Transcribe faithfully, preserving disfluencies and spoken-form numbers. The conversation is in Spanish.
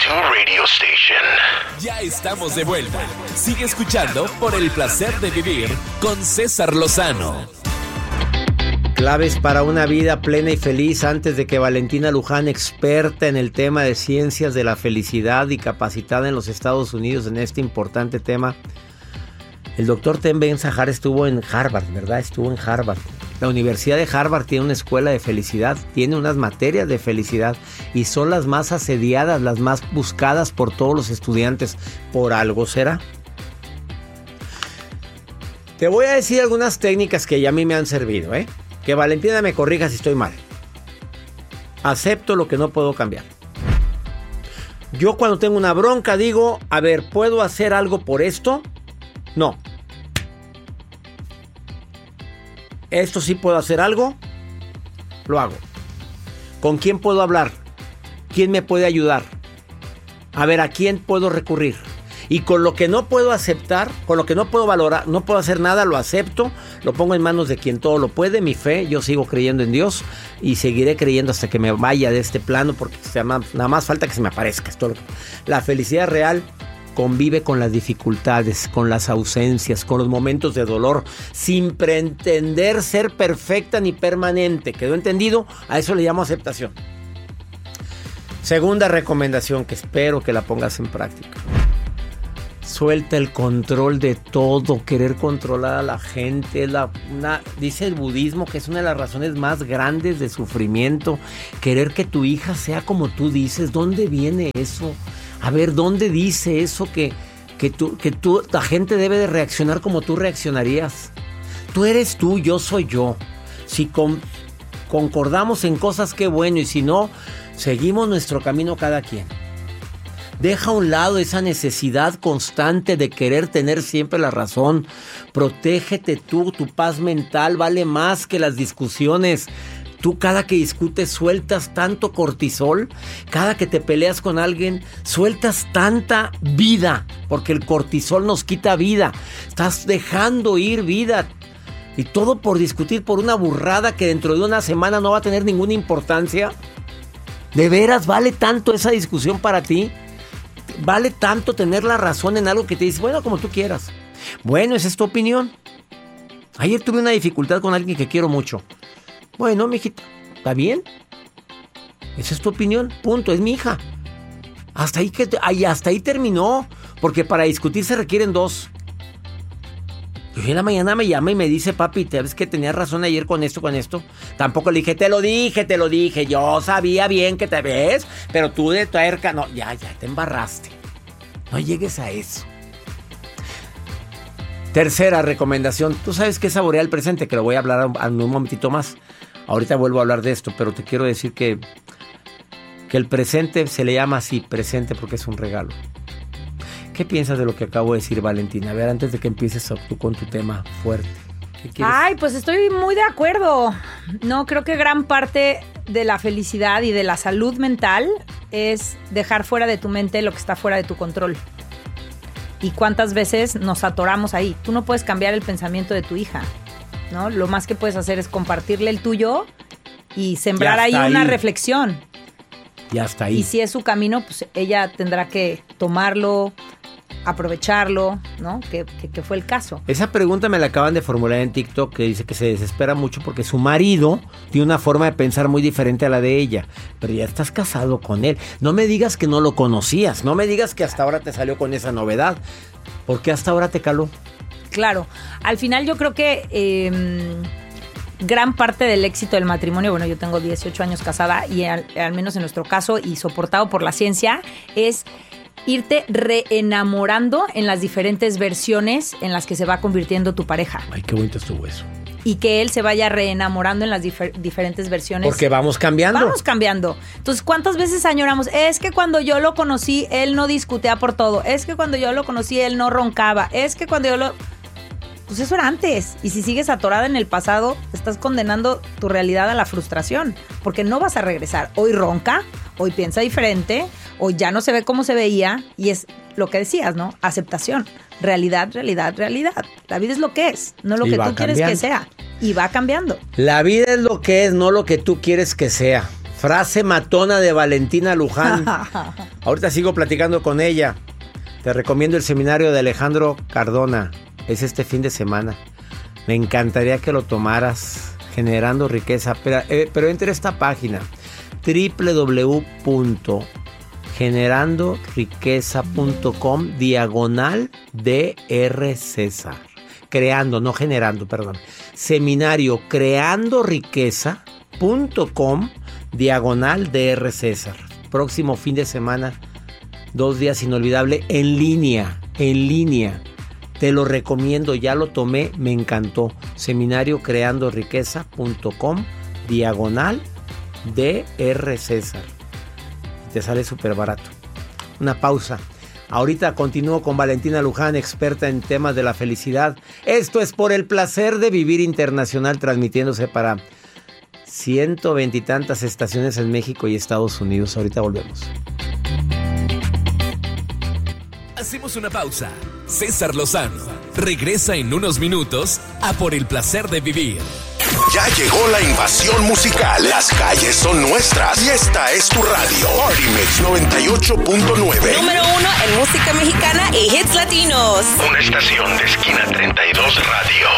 Radio Station. Ya estamos de vuelta. Sigue escuchando por el placer de vivir con César Lozano. Claves para una vida plena y feliz antes de que Valentina Luján, experta en el tema de ciencias de la felicidad y capacitada en los Estados Unidos en este importante tema. El doctor Ten Ben-Shahar estuvo en Harvard, ¿verdad? Estuvo en Harvard. La Universidad de Harvard tiene una escuela de felicidad, tiene unas materias de felicidad y son las más asediadas, las más buscadas por todos los estudiantes. ¿Por algo será? Te voy a decir algunas técnicas que ya a mí me han servido, ¿eh? Que Valentina me corrija si estoy mal. Acepto lo que no puedo cambiar. Yo cuando tengo una bronca digo, a ver, ¿puedo hacer algo por esto? No. ¿Esto sí puedo hacer algo? Lo hago. ¿Con quién puedo hablar? ¿Quién me puede ayudar? A ver, ¿a quién puedo recurrir? Y con lo que no puedo aceptar, con lo que no puedo valorar, no puedo hacer nada, lo acepto, lo pongo en manos de quien todo lo puede, mi fe. Yo sigo creyendo en Dios y seguiré creyendo hasta que me vaya de este plano, porque nada más falta que se me aparezca. Esto, la felicidad real convive con las dificultades, con las ausencias, con los momentos de dolor, sin pretender ser perfecta ni permanente. ¿Quedó entendido? A eso le llamo aceptación. Segunda recomendación, que espero que la pongas en práctica. Suelta el control de todo, querer controlar a la gente. La, una, dice el budismo que es una de las razones más grandes de sufrimiento. Querer que tu hija sea como tú dices. ¿Dónde viene eso? A ver, ¿dónde dice eso que, que, tú, que tú, la gente debe de reaccionar como tú reaccionarías? Tú eres tú, yo soy yo. Si con, concordamos en cosas, qué bueno. Y si no, seguimos nuestro camino cada quien. Deja a un lado esa necesidad constante de querer tener siempre la razón. Protégete tú, tu paz mental vale más que las discusiones. Tú cada que discutes sueltas tanto cortisol, cada que te peleas con alguien sueltas tanta vida, porque el cortisol nos quita vida. Estás dejando ir vida. Y todo por discutir por una burrada que dentro de una semana no va a tener ninguna importancia. ¿De veras vale tanto esa discusión para ti? ¿Vale tanto tener la razón en algo que te dice, bueno, como tú quieras? Bueno, esa es tu opinión. Ayer tuve una dificultad con alguien que quiero mucho. Bueno, mijita, ¿está bien? Esa es tu opinión, punto, es mi hija. Hasta ahí, que, ay, hasta ahí terminó, porque para discutir se requieren dos. Y en la mañana me llama y me dice, papi, ¿sabes que tenías razón ayer con esto, con esto? Tampoco le dije, te lo dije, te lo dije, yo sabía bien que te ves, pero tú de tuerca, no, ya, ya, te embarraste. No llegues a eso. Tercera recomendación, tú sabes que saborea el presente, que lo voy a hablar en un momentito más. Ahorita vuelvo a hablar de esto, pero te quiero decir que, que el presente se le llama así, presente, porque es un regalo. ¿Qué piensas de lo que acabo de decir, Valentina? A ver, antes de que empieces tú con tu tema fuerte. ¿Qué quieres? Ay, pues estoy muy de acuerdo. No, creo que gran parte de la felicidad y de la salud mental es dejar fuera de tu mente lo que está fuera de tu control. ¿Y cuántas veces nos atoramos ahí? Tú no puedes cambiar el pensamiento de tu hija, ¿no? Lo más que puedes hacer es compartirle el tuyo y sembrar ahí, ahí una reflexión. Y hasta ahí. Y si es su camino, pues ella tendrá que tomarlo, aprovecharlo, ¿no? Que, que, que fue el caso. Esa pregunta me la acaban de formular en TikTok, que dice que se desespera mucho porque su marido tiene una forma de pensar muy diferente a la de ella. Pero ya estás casado con él. No me digas que no lo conocías. No me digas que hasta ahora te salió con esa novedad. ¿Por qué hasta ahora te caló? Claro. Al final yo creo que eh, gran parte del éxito del matrimonio, bueno, yo tengo dieciocho años casada y al, al menos en nuestro caso y soportado por la ciencia, es irte reenamorando en las diferentes versiones en las que se va convirtiendo tu pareja. Ay, qué bonito estuvo eso. Y que él se vaya reenamorando en las difer- diferentes versiones. Porque vamos cambiando. Vamos cambiando. Entonces, ¿cuántas veces añoramos? Es que cuando yo lo conocí, él no discutía por todo. Es que cuando yo lo conocí, él no roncaba. Es que cuando yo lo... Pues eso era antes. Y si sigues atorada en el pasado, estás condenando tu realidad a la frustración. Porque no vas a regresar. Hoy ronca, hoy piensa diferente, hoy ya no se ve como se veía. Y es lo que decías, ¿no? Aceptación. Realidad, realidad, realidad. La vida es lo que es, no lo y que tú cambiando. quieres que sea. Y va cambiando. La vida es lo que es, no lo que tú quieres que sea. Frase matona de Valentina Luján. Ahorita sigo platicando con ella. Te recomiendo el seminario de Alejandro Cardona. Es este fin de semana. Me encantaría que lo tomaras. Generando riqueza. Pero, eh, pero entre a esta página. doble u doble u doble u punto generando riqueza punto com diagonal D R César. Creando, no generando, perdón. Seminario creando riqueza punto com diagonal D R César. Próximo fin de semana, dos días inolvidable en línea, en línea. Te lo recomiendo, ya lo tomé, me encantó. Seminario creando riqueza punto com diagonal D R César. Te sale súper barato. Una pausa. Ahorita continúo con Valentina Luján, experta en temas de la felicidad. Esto es Por el Placer de Vivir Internacional, transmitiéndose para ciento veintitantas estaciones en México y Estados Unidos. Ahorita volvemos. Hacemos una pausa. César Lozano regresa en unos minutos a Por el Placer de Vivir. Ya llegó la invasión musical. Las calles son nuestras y esta es tu radio. Party Mix noventa y ocho punto nueve. Número uno en música mexicana y hits latinos. Una estación de Esquina treinta y dos Radio.